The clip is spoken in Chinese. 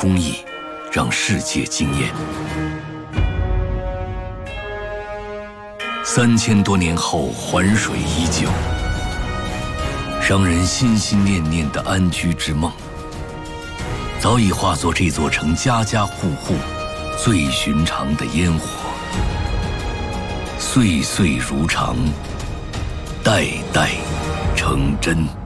工艺让世界惊艳。3000多年后，环水依旧，让人心心念念的安居之梦，早已化作这座城家家户户最寻常的烟火。岁岁如常，代代成真。